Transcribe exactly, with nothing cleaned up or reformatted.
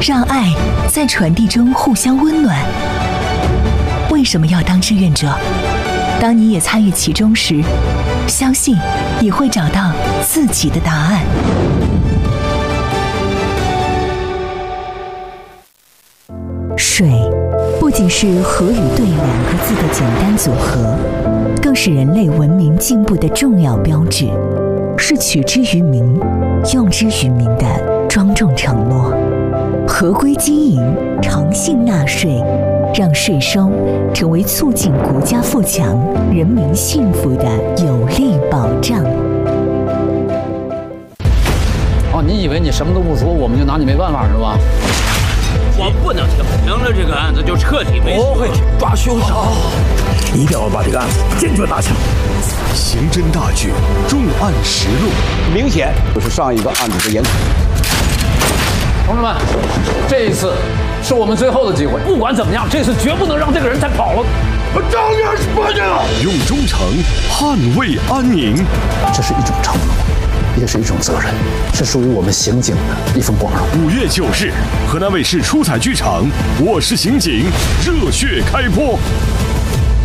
让爱在传递中互相温暖。为什么要当志愿者？当你也参与其中时，相信你会找到自己的答案。水不仅是河与对两个字的简单组合，更是人类文明进步的重要标志，是取之于民、用之于民的庄重承诺。合规经营，诚信纳税，让税收成为促进国家富强、人民幸福的有力保障。 哦，你以为你什么都不说，我们就拿你没办法是吧？ 我不能停，停了这个案子就彻底没戏。 不会抓凶手，一定要把这个案子坚决拿下。 刑侦大剧《重案实录》， 明显就是上一个案子的延续。 同志们，这一次是我们最后的机会，不管怎么样，这次绝不能让这个人再跑了。 我张元是不的，用忠诚捍卫安宁， 这是一种承诺，也是一种责任，是属于我们刑警的一份光荣。 五月九日，河南卫视出彩剧场《我是刑警》热血开播。